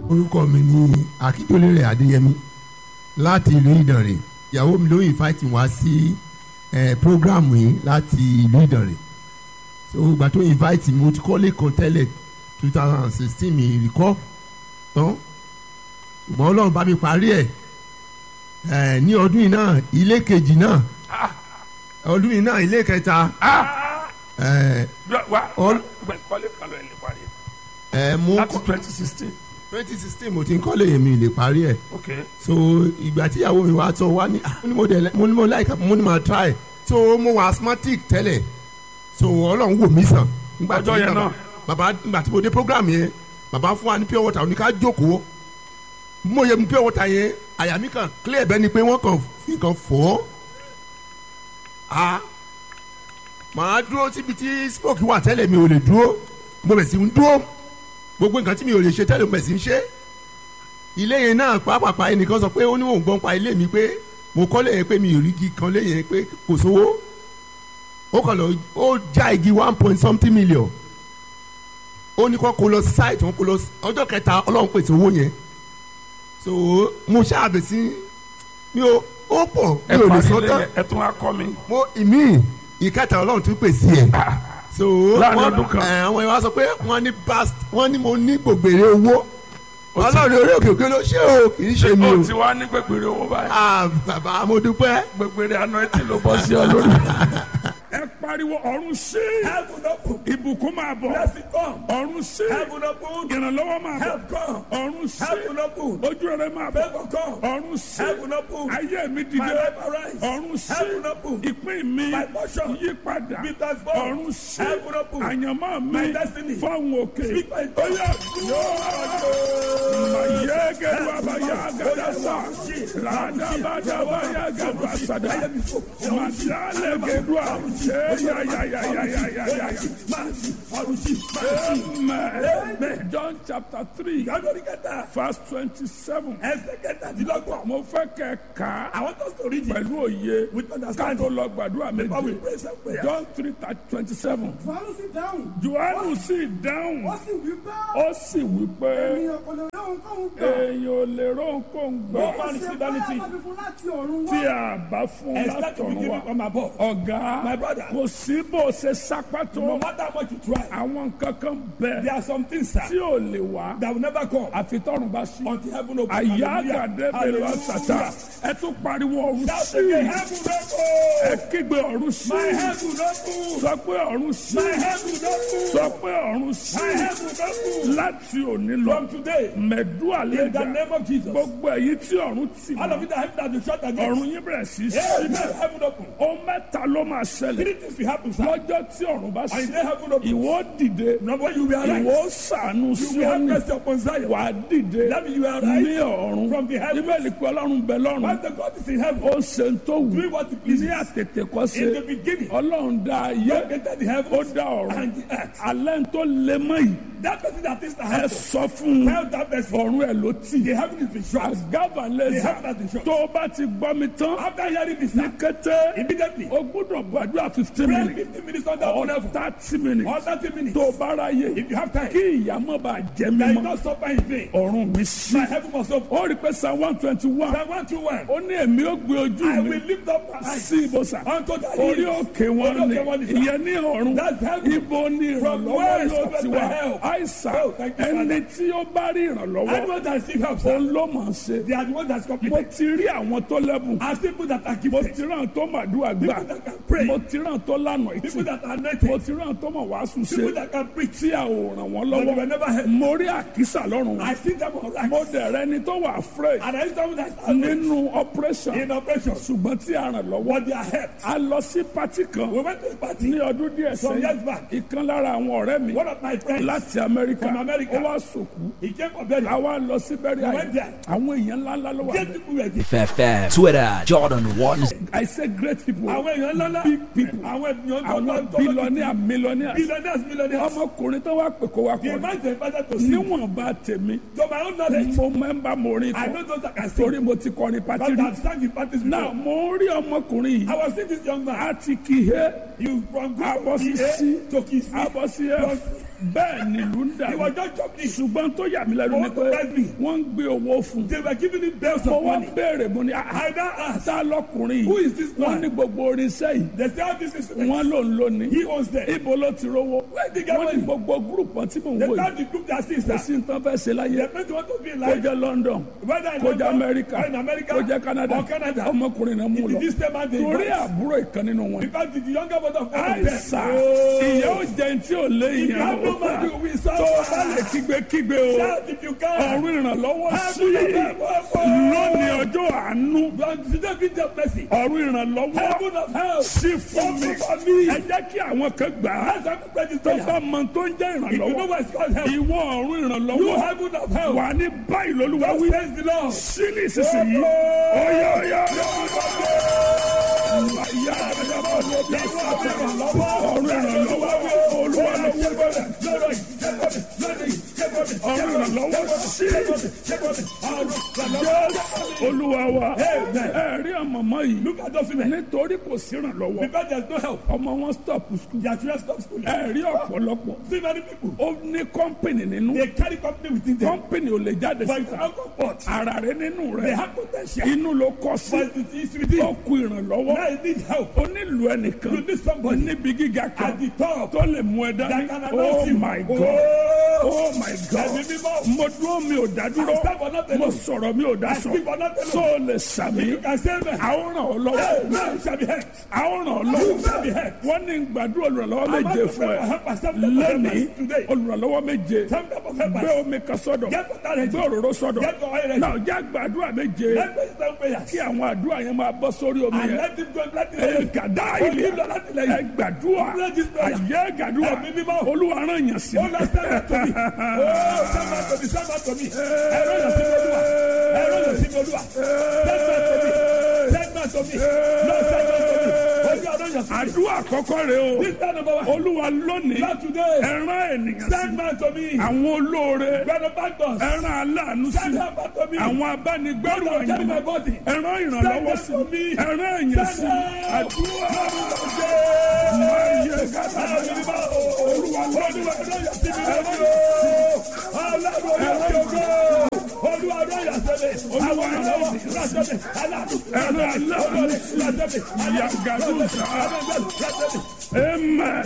orúkọ mi ni Akíndélé Adéyẹmí láti ìlú Ìdànrè. Ìyàwó mi ló invite wá sí program yìí láti ìlú Ìdànrè. So ìgbà tó invite mi mo ti kọ́lé kan tẹ́lẹ̀ 2016 mi rìkọ́ tán. Ṣùgbọ́n Ọlọ́run bá mi parí ẹ̀ ní ọdún yìí náà ilé kejì náà ọdún yìí náà ilé kẹta. Mo láti 2016 mo ti ń kọ́lé yẹn mi lè parí ẹ̀. So ìgbà tí ìyàwó mi wá sọ wá ní mo ní mo like mo ní ma try. So mo wà asthmatic tẹ́lẹ̀. So Ọlọ́run wò mí sàn. ọjọ́ yẹn náà bàbá ìgbà tí mo dé program yẹn bàbá fún wa ní pure water oníká jókòó. Mo yẹ mu pure water yẹn àyà mi kan clear bẹ́ẹ̀ ni pé wọ́n kàn fi kan fọ́. Màá dúró síbi tí smoke wà tẹ́lẹ̀ mi ò lè dúró. Mo bẹ̀ sí ń dúró. Gbogbo nǹkan tí mi ò lè ṣe tẹ́lẹ̀ mo bẹ̀ sí ń ṣe. Ilé yẹn náà pàápàá ẹnìkan sọ pé ó ní òun gbọ́n pa ilé mi pé mo kọ́lé yẹn pé mi ò rí igi kan lé yẹn pé kò sówó. Ó kàn lọ ó já igi 1.something million. Ó ní kó lọ site wọn kó lọ ọjọ́ kẹta Ọlọ́run pèsè owó yẹn. So mo ṣáàbẹ̀ sí mi ò ó pọ̀ mi ò lè sọ tán. ẹ tún wá kọ́ mi. Mo ìmí ìkẹta Ọlọ́run tún pèsè ẹ̀. So láàrin ọdún kan àwọn ìwà sọ pé wọ́n ní mo ní gbògbèrè owó. Ọlọ́run orí òkè òkè ló ṣe o kì í ṣe mi o. o ti wá ní gbẹgbẹrẹ owó báyìí. Bàbá mo dúpẹ́. gbẹgbẹrẹ àná ẹ ti lọ bọ́ sí ọ lórí. ẹ pariwo ọ̀run sí. ìbùkún máa bọ̀. ọ̀run sí. ìrànlọ́wọ́ máa bọ̀. ọ̀run sí. ojú rere máa bọ̀. ọ̀run sí. ayé mi dìde. ọ̀run sí. ìpín mi yí padà. ọ̀run sí. àyànmọ́ mi fọ́hùn òkè. Mayege wabaya gadasa, lada bada baya gadasada, masale gedwa, Amen. John chapter 3, verse 27. Mo fẹ́ kẹ́ ká. I want us to read pẹ̀lú òye. Ká tó lọ gbàdúrà méje. John 3:27. Jòhánù sì dáhùn. Ó sì wí pé. Èèyàn ò lè ró nǹkan gbọ́. Tí a bá fún látọ̀run wa. Ọ̀gá kò sí bó ṣe sápá tó. Àwọn nǹkan kan bẹ̀. Tí ò lè wá. Àfi tọ́run bá sí. Àyà àgàdé bẹ̀rẹ̀ àṣàtà. Ẹ tún pariwo ọ̀run sí. Ẹ kígbe ọ̀run sí. Sọ pé ọ̀run sí. Sọ pé ọ̀run sí. Láti òní lọ. Mẹ̀dúà lè dà. Gbogbo èyí tí ọ̀run tì mọ́. Ọ̀run yín bẹ̀rẹ̀ sí sí. Ó mẹ́ta ló máa ṣẹlẹ̀. Lọ́jọ́ tí ọ̀run bá sí. Ìwọ dìde. Ìwọ ṣàánú sí ọ̀run. Wà á dìde ní ọ̀run. Bíbélì pé Ọlọ́run bẹ lọ́run. Ó ṣe ń tó wù. Ní àtètè kọ́ ṣe. Ọlọ́run dá ayé. Ó dá ọ̀run. Alẹ́ ń tó lé mọ́ yìí. Ẹ sọ fún ọ̀run ẹ̀ ló tì. Àgàbà lẹ́sà. Tó o bá ti gbọ́ mi tán. Ní kété. O gbọ́dọ̀ gbàdúrà 15 minutes. Or 30 minutes. Tó o bá ráyè. Kí ìyà má bàa jẹ mí mọ́. Ọ̀run mi sí. Ó rí pé Psalm 121. Ó ní èmi ó gbé ojú mi. Sí ibùsà. Orí òkè wọn ni. Ìyẹn ní ọ̀run. Ibo ni ìrànlọ́wọ́ yóò ti wá. Àìsàn ẹni tí ó bá rí ìrànlọ́wọ́. Òun ló máa ṣe. Mo ti rí àwọn tó lẹ́bùn. Mo ti rí àwọn tó màdúrà gbà. Mo ti rí àwọn tó lànà ìtì. Mo ti rí àwọn tó mọ̀ wàásù ṣe. Tí a ò ràn wọ́n lọ́wọ́. Mo rí àkísà lọ́rùn. Mo dẹ̀rẹ̀ ẹni tó wà afraid. Nínú operation. Ṣùgbọ́n tí a ràn lọ́wọ́. A lọ sí pati kan. Ní ọdún díẹ̀ sẹ́yìn. Ìkan lára àwọn ọ̀rẹ́ mi. Láti Amẹ́ríkà. Ó wá sòkú. Àwa lọ sí bẹ́rẹ̀ ayé. Àwọn èèyàn ńláńlá ló wà bẹ́ẹ̀. FFM, Twitter, Jordan 1. I say great people. Big people. Àwọn millionaires. Ọmọkùnrin tó wá pè kó wá kọ́. Níwọ̀n bá tèmi. Mo mẹ́mbà mo rí kan. Torí mo ti kọrin pati rí. Náà mo rí ọmọkùnrin yìí. A ti kì í hẹ́. Abọ́sí sí. Abọ́sí ẹ̀. bẹ́ẹ̀ ni ìlú ń dà. He was just jumping. ṣùgbọ́n tó yà mí lẹ́nu ni pé wọ́n ń gbé owó fún. They were giving him bells mo of wá money. béèrè mo ní I now asked, ta lọkùnrin who yìí is this wọ́n man? ní gbogbo oríṣẹ́ yìí They say how this is. wọ́n ló ń lò ní. He owns them. ibo ló ti rówó Where did he get wọ́n ní money? gbogbo gúrùpù tí mò ń They wò tell yìí the group that sees kò that. sí nǹkan fẹ́ ṣe láyé They meant to want to be in kó life. jẹ́ London Whether in kó jẹ́ London, America or in America, kó jẹ́ Canada or Canada. ọmọkùnrin náà mú It lọ is this man they torí invite. àbúrò ìkan nínú wọn. Because the younger brother of one of them. àìsà ìyá ò jẹ́ tí ò lé If you have no ìyá money, we tó serve. o bá lè kígbe o Shout if you can. ọ̀run ìrànlọ́wọ́ sí Heaven of help. lónìí ọjọ́ àánú Today be the mercy. ọ̀run ìrànlọ́wọ́ Heaven of help. sí fún mi Open for me. ẹ jẹ́ kí àwọn kan gbà á As I pray this tó prayer. bá mọ tó ń jẹ́ If you know ìrànlọ́wọ́ what is called help. ìwọ ọ̀run You ìrànlọ́wọ́ heaven of help. wà ní báyìí lólúwa Just wí praise the Lord. sí ní ìsinsìnyí ọ̀yọ́ ọ̀yọ́ ọ̀run ìrànlọ́wọ́ olúwa lọ́wọ́ ọ̀run ìrànlọ́wọ́ sí olúwa wa ẹ̀rí àmọ̀mọ́ yìí Look at those women. nítorí kò sí ìrànlọ́wọ́ Because there's no help. ọmọ wọn stop school Their children stop school. ẹ̀rí ọ̀pọ̀lọpọ̀ See many people. ó ní kọ́ńpìnì nínú They carry company within them. kọ́ńpìnì ò lè jáde But it's síta not comfort. ara rẹ nínú They rẹ have potential. inú ló kọ sí But it is within. ó kú ìrànlọ́wọ́ Now you need help. ó nílò ẹnìkan You need somebody níbi gíga kan at the top tó lè mú ẹ dání that can oh announce you. my god Oh, oh my god Ẹ̀mí mímọ́. mo dúró mi ò dá dúró I stand for nothing. mo sọ̀rọ̀ mi ò dá I sọ speak for nothing. so lè sàmì You can say amen. àwọn ràn ọ́ Hey, lọ́wọ́ now you shall be helped. àwọn ràn ọ́ You shall be lọ́wọ́ helped. wọ́n ní gbàdúrà olùrànlọ́wọ́ I'm méje about to fún pray ẹ for help and some type of lẹ́nìí helpers today. olùrànlọ́wọ́ méje Some type of gbé helpers. omi kan sọ́dọ̀ Get water ready. gbé òróró sọ́dọ̀ Get your oil ready. náà jẹ́ gbàdúrà méje Let's pray some prayers. kí àwọn àdúrà yẹn máa bọ́ sórí omi And yẹn let him go and let him ẹ gàdá ilé ẹ gbàdúrà Pray this prayer. ayé gàdúrà Ẹ̀mí mímọ́. olúwa rán yàn sí Oh, Lord, send that to me. Oh, send that to me. Send that to me. Ẹ̀rọ yàn sí mi olúwa. Ẹ̀rọ yàn sí mi olúwa. Send that to me. Send that to me. Lord, send that to me. Olúwa rán yàn sí mi. àdúrà àkọ́kọ́ rẹ o This time number one. olúwa lónìí Lord, today. ẹ rán ènìyàn sí Send that to me. àwọn olóore Benefactors. ẹ rán aláàánú sí Send that to me. àwọn abánigbẹ́rù Lord, carry my àyàn body. ẹ rán ìrànlọ́wọ́ sí ẹ rán èèyàn sí àdúrà máa yẹ gàdá olúwa lónìí Amen.